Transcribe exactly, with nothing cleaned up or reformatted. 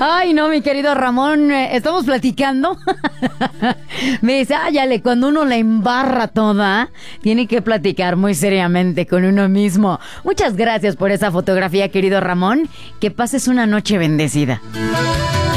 Ay, no, mi querido Ramón, eh, estamos platicando. Me dice, ay, Ale, cuando uno la embarra toda, tiene que platicar muy seriamente con uno mismo. Muchas gracias por esa fotografía, querido Ramón. Que pases una noche bendecida.